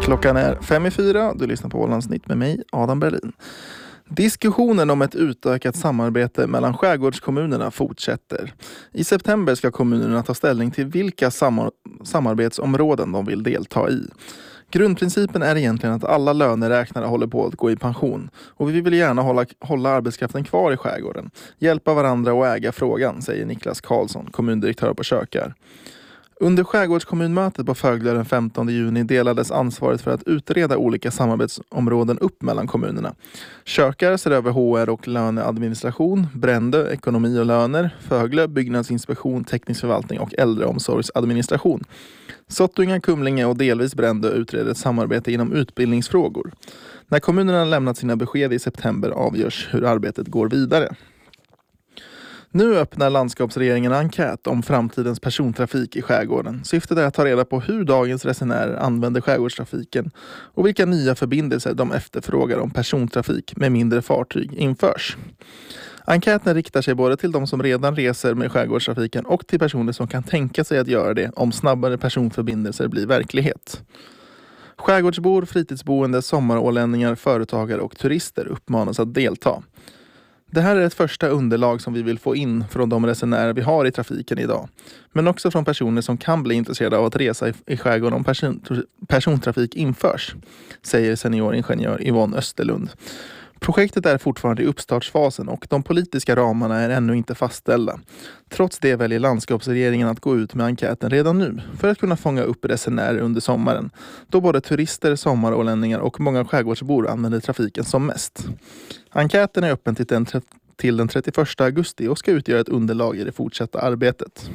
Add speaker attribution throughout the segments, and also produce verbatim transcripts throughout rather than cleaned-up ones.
Speaker 1: Klockan är fem i fyra. Du lyssnar på Ålandsnytt med mig, Adam Berlin. Diskussionen om ett utökat samarbete mellan skärgårdskommunerna fortsätter. I september ska kommunerna ta ställning till vilka sam- samarbetsområden de vill delta i. Grundprincipen är egentligen att alla löneräknare håller på att gå i pension. Och vi vill gärna hålla, hålla arbetskraften kvar i skärgården. Hjälpa varandra och äga frågan, säger Niklas Karlsson, kommundirektör på Kökar. Under skärgårdskommunmötet på Föglö den femtonde juni delades ansvaret för att utreda olika samarbetsområden upp mellan kommunerna. Kökar ser över H R och löneadministration, Brändö, ekonomi och löner, Föglö, byggnadsinspektion, teknisk förvaltning och äldreomsorgsadministration. Sottunga, Kumlinge och delvis Brändö utreder ett samarbete inom utbildningsfrågor. När kommunerna lämnat sina besked i september avgörs hur arbetet går vidare. Nu öppnar landskapsregeringen en enkät om framtidens persontrafik i skärgården. Syftet är att ta reda på hur dagens resenärer använder skärgårdstrafiken och vilka nya förbindelser de efterfrågar om persontrafik med mindre fartyg införs. Enkäten riktar sig både till de som redan reser med skärgårdstrafiken och till personer som kan tänka sig att göra det om snabbare personförbindelser blir verklighet. Skärgårdsbor, fritidsboende, sommarålänningar, företagare och turister uppmanas att delta. Det här är ett första underlag som vi vill få in från de resenärer vi har i trafiken idag. Men också från personer som kan bli intresserade av att resa i skärgården om person, persontrafik införs, säger senioringenjör Yvonne Österlund. Projektet är fortfarande i uppstartsfasen och de politiska ramarna är ännu inte fastställda. Trots det väljer landskapsregeringen att gå ut med enkäten redan nu för att kunna fånga upp resenärer under sommaren, då både turister, sommarålänningar och många skärgårdsbor använder trafiken som mest. Enkäten är öppen till den, till den trettioförsta augusti och ska utgöra ett underlag i det fortsatta arbetet.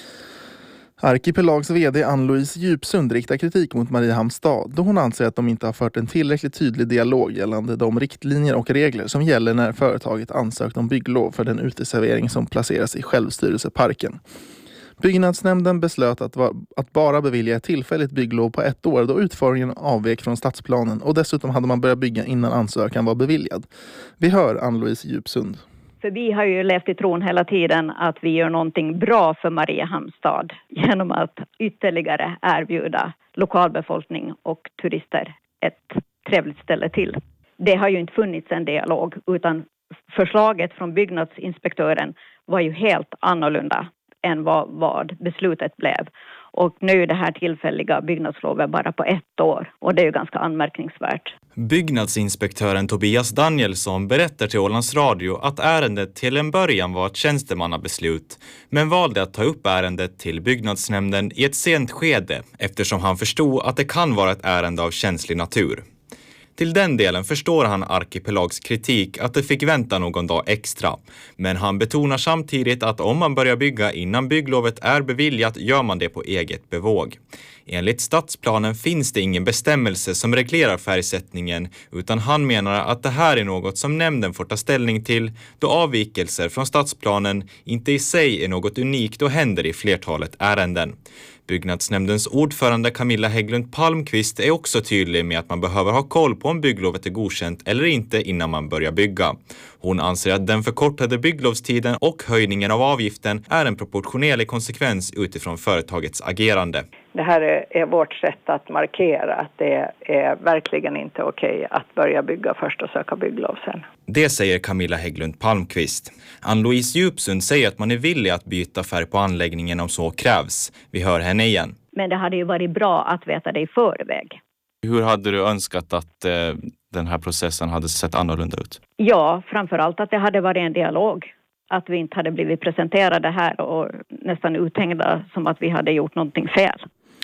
Speaker 1: Arkipelags vd Ann-Louise Djupsund riktar kritik mot Mariehamns stad då hon anser att de inte har fört en tillräckligt tydlig dialog gällande de riktlinjer och regler som gäller när företaget ansökt om bygglov för den uteservering som placeras i självstyrelseparken. Byggnadsnämnden beslöt att, va- att bara bevilja ett tillfälligt bygglov på ett år då utformningen avvek från stadsplanen och dessutom hade man börjat bygga innan ansökan var beviljad. Vi hör Ann-Louise Djupsund.
Speaker 2: För vi har ju levt i tron hela tiden att vi gör någonting bra för Mariehamns stad genom att ytterligare erbjuda lokalbefolkning och turister ett trevligt ställe till. Det har ju inte funnits en dialog utan förslaget från byggnadsinspektören var ju helt annorlunda än vad, vad beslutet blev. Och nu är det här tillfälliga byggnadslovet bara på ett år och det är ju ganska anmärkningsvärt.
Speaker 3: Byggnadsinspektören Tobias Danielsson berättar till Ålands Radio att ärendet till en början var ett tjänstemannabeslut men valde att ta upp ärendet till byggnadsnämnden i ett sent skede eftersom han förstod att det kan vara ett ärende av känslig natur. Till den delen förstår han Arkipelags kritik att det fick vänta någon dag extra. Men han betonar samtidigt att om man börjar bygga innan bygglovet är beviljat gör man det på eget bevåg. Enligt stadsplanen finns det ingen bestämmelse som reglerar färgsättningen utan han menar att det här är något som nämnden får ta ställning till då avvikelser från stadsplanen inte i sig är något unikt och händer i flertalet ärenden. Byggnadsnämndens ordförande Camilla Hägglund Palmqvist är också tydlig med att man behöver ha koll på om bygglovet är godkänt eller inte innan man börjar bygga. Hon anser att den förkortade bygglovstiden och höjningen av avgiften är en proportionerlig konsekvens utifrån företagets agerande.
Speaker 4: Det här är, är vårt sätt att markera att det är verkligen inte okej att börja bygga först och söka bygglov sen.
Speaker 3: Det säger Camilla Hägglund Palmqvist. Ann-Louise Djupsund säger att man är villig att byta färg på anläggningen om så krävs. Vi hör henne igen.
Speaker 2: Men det hade ju varit bra att veta det i förväg.
Speaker 5: Hur hade du önskat att eh, den här processen hade sett annorlunda ut?
Speaker 2: Ja, framförallt att det hade varit en dialog. Att vi inte hade blivit presenterade här och nästan uthängda som att vi hade gjort någonting fel.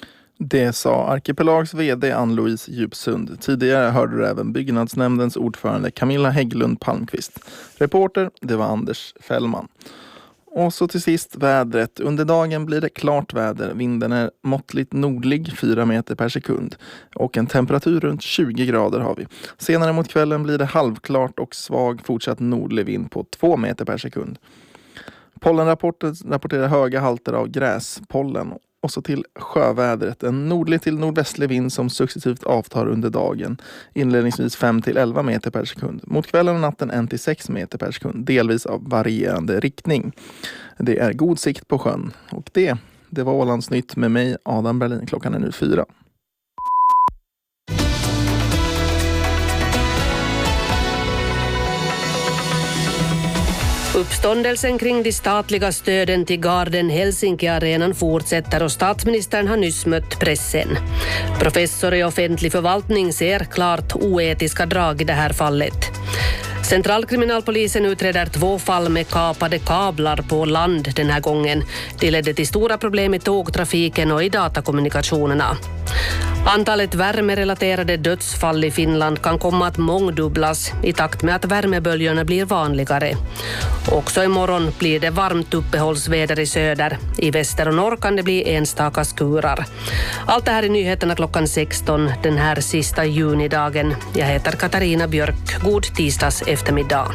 Speaker 1: Det sa Arkipelags vd Ann-Louise Djupsund. Tidigare hörde du även byggnadsnämndens ordförande Camilla Hägglund Palmqvist. Reporter, det var Anders Fällman. Och så till sist vädret. Under dagen blir det klart väder. Vinden är måttligt nordlig, fyra meter per sekund. Och en temperatur runt tjugo grader har vi. Senare mot kvällen blir det halvklart och svag fortsatt nordlig vind på två meter per sekund. Pollenrapporten rapporterar höga halter av gräspollen. Och så till sjövädret. En nordlig till nordvästlig vind som successivt avtar under dagen. Inledningsvis fem till elva meter per sekund. Mot kvällen och natten en till sex meter per sekund. Delvis av varierande riktning. Det är god sikt på sjön. Och det, det var Ålandsnytt med mig, Adam Berlin. Klockan är nu fyra.
Speaker 6: Uppståndelsen kring de statliga stöden till Garden Helsinki-arenan fortsätter och statsministern har nyss mött pressen. Professor i offentlig förvaltning ser klart oetiska drag i det här fallet. Centralkriminalpolisen utreder två fall med kapade kablar på land den här gången. Det ledde till stora problem i tågtrafiken och i datakommunikationerna. Antalet värmerelaterade dödsfall i Finland kan komma att mångdubblas i takt med att värmeböljorna blir vanligare. Också imorgon blir det varmt uppehållsväder i söder. I väster och norr kan det bli enstaka skurar. Allt det här är nyheterna klockan sexton den här sista junidagen. Jag heter Katarina Björk. God tisdags eftermiddag.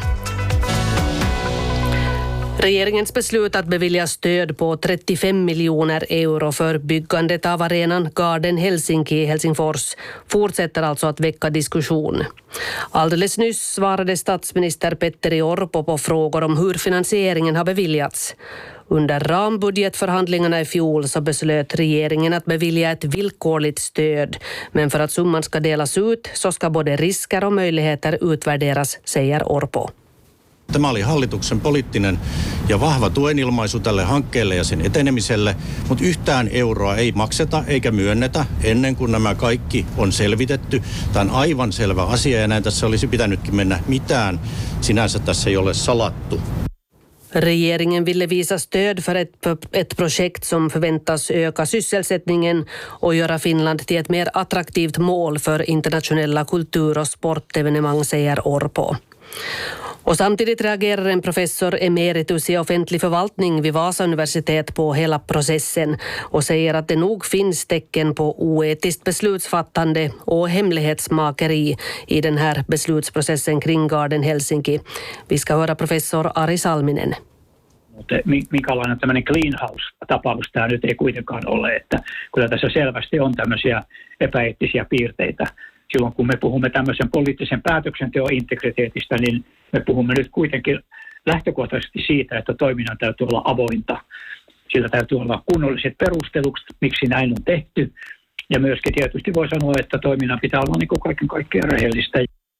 Speaker 6: Regeringens beslut att bevilja stöd på trettiofem miljoner euro för byggandet av arenan Garden Helsinki i Helsingfors fortsätter alltså att väcka diskussion. Alldeles nyss svarade statsminister Petteri Orpo på frågor om hur finansieringen har beviljats. Under rambudgetförhandlingarna i fjol så beslöt regeringen att bevilja ett villkorligt stöd. Men för att summan ska delas ut så ska både risker och möjligheter utvärderas, säger Orpo.
Speaker 7: Tämä oli hallituksen poliittinen ja vahva tuenilmaisu tälle hankkeelle ja sen etenemiselle, mutta yhtään euroa ei makseta eikä myönnetä ennen kuin nämä kaikki on selvitetty. Tämä on aivan selvä asia ja näin tässä olisi pitänytkin mennä. Mitään sinänsä tässä ei ole salattu.
Speaker 6: Regeringen ville visa stöd för ett, ett projekt som förväntas öka sysselsättningen och göra Finland till ett mer attraktivt mål för internationella kultur- och sportevenemang, säger Orpo. Och samtidigt reagerar en professor emeritus i offentlig förvaltning vid Vasa universitet på hela processen och säger att det nog finns tecken på oetiskt beslutsfattande och hemlighetsmakeri i den här beslutsprocessen kring Garden Helsinki. Vi ska höra professor Ari Salminen.
Speaker 8: Mutta minkälainen tämmöinen clean house-tapaus tämä nyt ei kuitenkaan ole, että kyllä tässä selvästi on tämmöisiä epäeettisiä piirteitä. Silloin kun me puhumme tämmöisen poliittisen päätöksenteon integriteetistä, niin me puhumme nyt kuitenkin lähtökohtaisesti siitä, että toiminnan täytyy olla avointa. Sillä täytyy olla kunnolliset perustelut, miksi näin on tehty. Ja myöskin tietysti voi sanoa, että toiminnan pitää olla niin kuin kaiken kaikkiaan rehellistä.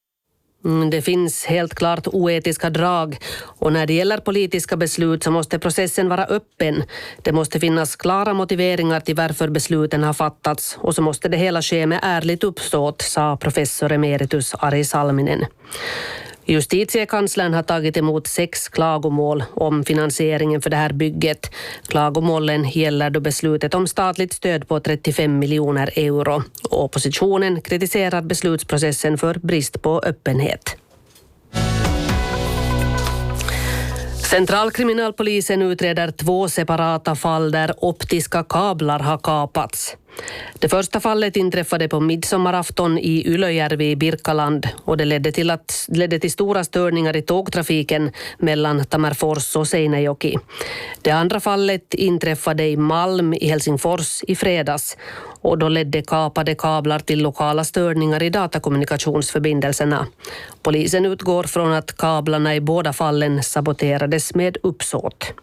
Speaker 6: Det finns helt klart oetiska drag och när det gäller politiska beslut så måste processen vara öppen. Det måste finnas klara motiveringar till varför besluten har fattats och så måste det hela ske med ärligt uppsåt, sa professor emeritus Ari Salminen. Justitiekanslern har tagit emot sex klagomål om finansieringen för det här bygget. Klagomålen gäller då beslutet om statligt stöd på trettiofem miljoner euro. Oppositionen kritiserar beslutsprocessen för brist på öppenhet. Centralkriminalpolisen utreder två separata fall där optiska kablar har kapats. Det första fallet inträffade på midsommarafton i Ylöjärvi i Birkaland och det ledde till, att, ledde till stora störningar i tågtrafiken mellan Tammerfors och Seinäjoki. Det andra fallet inträffade i Malm i Helsingfors i fredags och då ledde kapade kablar till lokala störningar i datakommunikationsförbindelserna. Polisen utgår från att kablarna i båda fallen saboterades med uppsåt.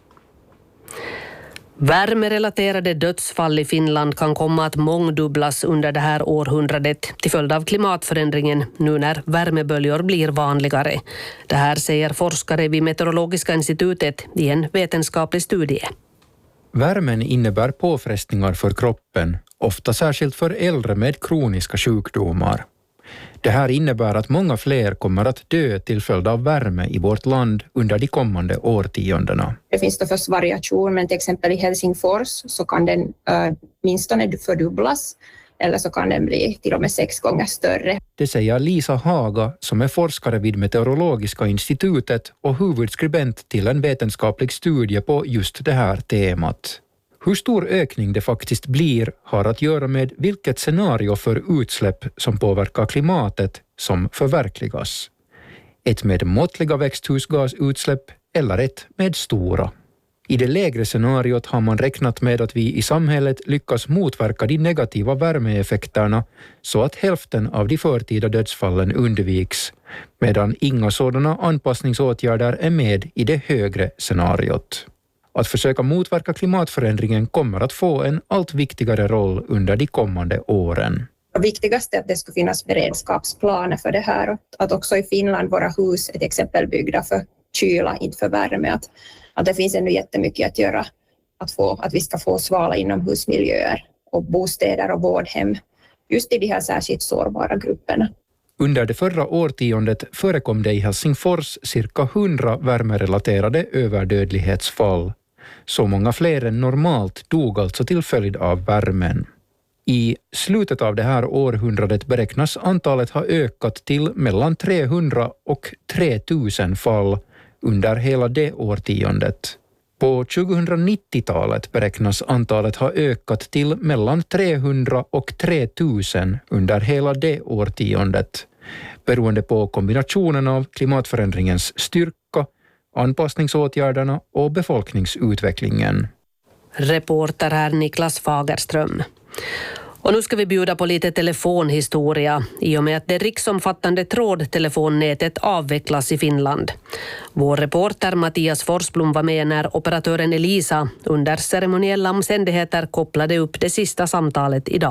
Speaker 6: Värmerelaterade dödsfall i Finland kan komma att mångdubblas under det här århundradet till följd av klimatförändringen nu när värmeböljor blir vanligare. Det här säger forskare vid Meteorologiska institutet i en vetenskaplig studie.
Speaker 9: Värmen innebär påfrestningar för kroppen, ofta särskilt för äldre med kroniska sjukdomar. Det här innebär att många fler kommer att dö till följd av värme i vårt land under de kommande årtiondena.
Speaker 10: Det finns då först variation, men till exempel i Helsingfors så kan den äh, minstone fördubblas eller så kan den bli till och med sex gånger större.
Speaker 9: Det säger Lisa Haga som är forskare vid Meteorologiska institutet och huvudskribent till en vetenskaplig studie på just det här temat. Hur stor ökning det faktiskt blir har att göra med vilket scenario för utsläpp som påverkar klimatet som förverkligas. Ett med måttliga växthusgasutsläpp eller ett med stora. I det lägre scenariot har man räknat med att vi i samhället lyckas motverka de negativa värmeeffekterna så att hälften av de förtida dödsfallen undviks, medan inga sådana anpassningsåtgärder är med i det högre scenariot. Att försöka motverka klimatförändringen kommer att få en allt viktigare roll under de kommande åren.
Speaker 10: Det viktigaste är att det ska finnas beredskapsplaner för det här. Att också i Finland våra hus är till exempel byggda för kyla, inte för värme. Att, att det finns ännu jättemycket att göra att, få, att vi ska få svala inomhusmiljöer och bostäder och vårdhem just i de här särskilt sårbara grupperna.
Speaker 9: Under det förra årtiondet förekom det i Helsingfors cirka hundra värmerelaterade överdödlighetsfall. Så många fler än normalt dog alltså till följd av värmen. I slutet av det här århundradet beräknas antalet ha ökat till mellan trehundra och tre tusen fall under hela det årtiondet. På tjugohundranittiotalet beräknas antalet ha ökat till mellan trehundra och tre tusen under hela det årtiondet, beroende på kombinationen av klimatförändringens styrka, anpassningsåtgärderna och befolkningsutvecklingen.
Speaker 6: Reporter här Niklas Fagerström. Och nu ska vi bjuda på lite telefonhistoria i och med att det riksomfattande trådtelefonnätet avvecklas i Finland. Vår reporter Mattias Forsblom var med när operatören Elisa under ceremoniella omständigheter kopplade upp det sista samtalet idag.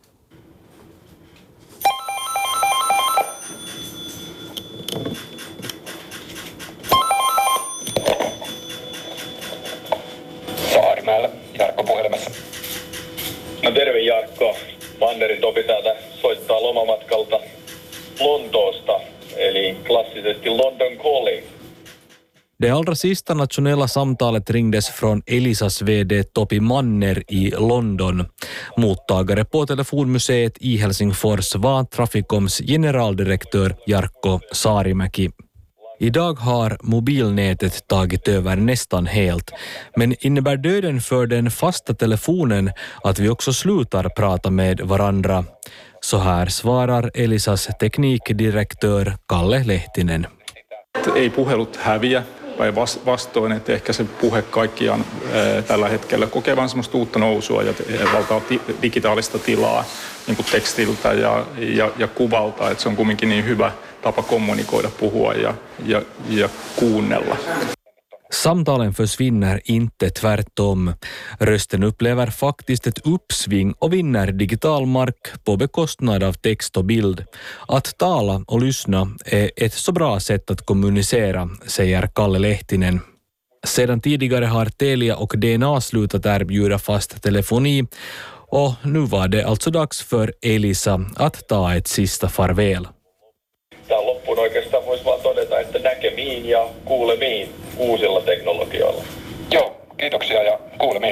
Speaker 11: Saarimäellä, Jarkko puhelimessa. No terve Jarkko, Mannerin Topi täältä soittaa lomamatkalta Lontoosta, eli klassisesti London Calling.
Speaker 12: Det allra sista nationella samtalet ringdes från Elisas vd Topi Manner i London. Mottagare på telefonmuseet i Helsingfors var Traficoms generaldirektör Jarkko Saarimäki. Idag har mobilnätet tagit över nästan helt, men innebär döden för den fasta telefonen att vi också slutar prata med varandra? Så här svarar Elisas teknikdirektör Kalle Lehtinen.
Speaker 13: Ei puhelut häviä, vai vastoin, että ehkä se puhe kaikkiaan ää, tällä hetkellä kokevan semmoista uutta nousua ja valtaa ti- digitaalista tilaa niin kuin tekstiltä ja, ja, ja kuvalta, että se on kumminkin niin hyvä tapa kommunikoida, puhua ja, ja, ja kuunnella.
Speaker 12: Samtalen försvinner inte, tvärtom. Rösten upplever faktiskt ett uppsving och vinner digital mark på bekostnad av text och bild. Att tala och lyssna är ett så bra sätt att kommunicera, säger Kalle Lehtinen. Sedan tidigare har Telia och D N A slutat erbjuda fast telefoni och nu var det alltså dags för Elisa att ta ett sista farväl.
Speaker 11: Tämä loppuun oikeastaan voisi vaan todeta, että näkemiin ja kuulemiin uusilla teknologioilla. Joo, kiitoksia ja kuulemiin.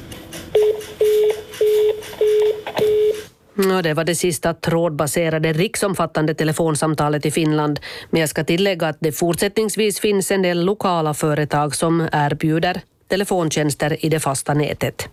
Speaker 6: Ja, det var det sista trådbaserade riksomfattande telefonsamtalet i Finland. Men jag ska tillägga att det fortsättningsvis finns en del lokala företag som erbjuder telefontjänster i det fasta nätet.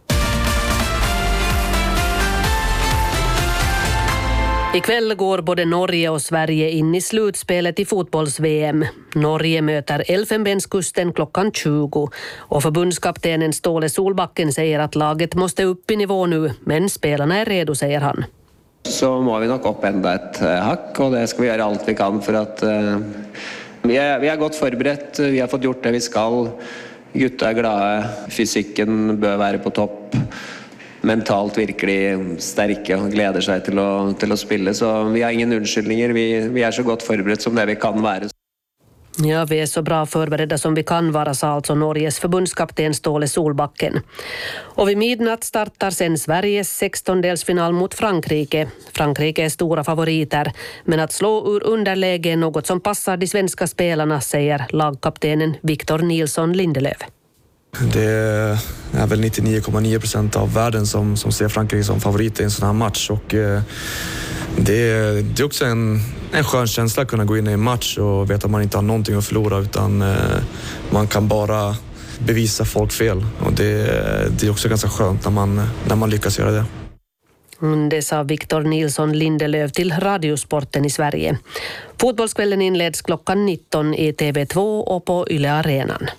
Speaker 6: Ikväll går både Norge och Sverige in i slutspelet i fotbolls-V M. Norge möter Elfenbenskusten klockan tjugo och förbundskaptenen Ståle Solbacken säger att laget måste upp i nivå nu, men spelarna är redo, säger han.
Speaker 14: Så må vi nog upp ända ett hack och det ska vi göra allt vi kan för att uh, vi är vi har gått förberett, vi har fått gjort det vi ska. Gutta är glada, fysiken bör vara på topp. Mentalt virkelig sterke og gleder seg til å, til å spille. Så vi har ingen unnskyldninger. Vi, vi är så gott förberett som det vi kan vara.
Speaker 6: Ja, vi är så bra förberedda som vi kan vara, sa alltså Norges förbundskapten Ståle Solbacken. Och vid midnatt startar sen Sveriges sextondelsfinal mot Frankrike. Frankrike är stora favoriter, men att slå ur underläge är något som passar de svenska spelarna, säger lagkaptenen Victor Nilsson Lindelöf.
Speaker 15: Det är väl nittionio komma nio procent av världen som, som ser Frankrike som favorit i en sån här match. Och eh, det, det är också en, en skön känsla att kunna gå in i en match och veta att man inte har någonting att förlora, utan eh, man kan bara bevisa folk fel. Och det, det är också ganska skönt när man, när man lyckas göra det.
Speaker 6: Det sa Victor Nilsson Lindelöf till Radiosporten i Sverige. Fotbollskvällen inleds klockan nitton i T V två och på Yle Arenan.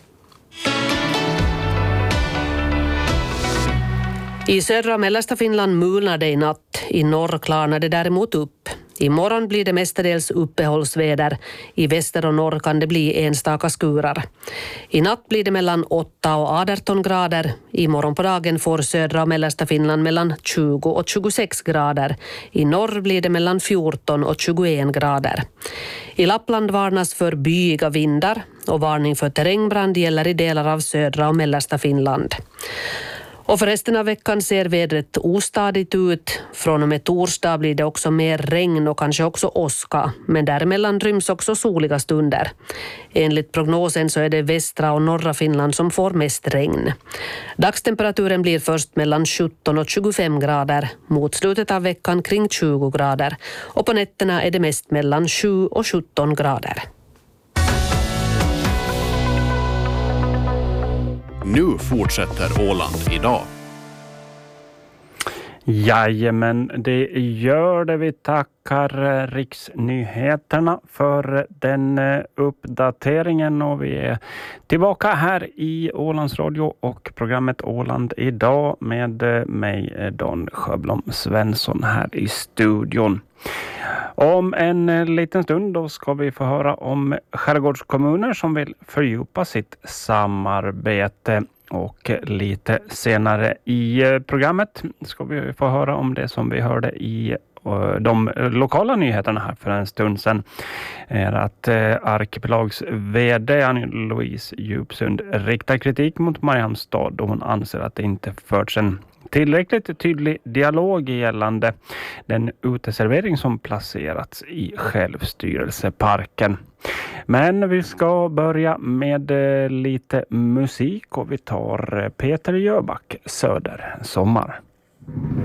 Speaker 6: I södra och mellersta Finland mulnade i natt. I norr klarnade däremot upp. Imorgon blir det mestadels uppehållsväder. I väster och norr kan det bli enstaka skurar. I natt blir det mellan åtta och arton grader. Imorgon på dagen får södra och mellersta Finland mellan tjugo och tjugosex grader. I norr blir det mellan fjorton och tjugoen grader. I Lappland varnas för byiga vindar och varning för terrängbrand gäller i delar av södra och mellersta Finland. Och för resten av veckan ser vädret ostadigt ut. Från och med torsdag blir det också mer regn och kanske också åska. Men däremellan ryms också soliga stunder. Enligt prognosen så är det västra och norra Finland som får mest regn. Dagstemperaturen blir först mellan sjutton och tjugofem grader. Mot slutet av veckan kring tjugo grader. Och på nätterna är det mest mellan sju och sjutton grader.
Speaker 16: Nu fortsätter Åland idag.
Speaker 17: Jajamän, det gör det. Vi tackar Riksnyheterna för den uppdateringen och vi är tillbaka här i Ålands Radio och programmet Åland idag med mig Don Sjöblom Svensson här i studion. Om en liten stund då ska vi få höra om skärgårdskommuner som vill fördjupa sitt samarbete. Och lite senare i programmet ska vi få höra om det som vi hörde i de lokala nyheterna här för en stund sedan. Är att Arkipelags vd Ann-Louise Djupsund riktar kritik mot Mariehamns stad då hon anser att det inte förts en tillräckligt tydlig dialog gällande den uteservering som placerats i självstyrelseparken. Men vi ska börja med lite musik och vi tar Peter Jöback, Söder sommar.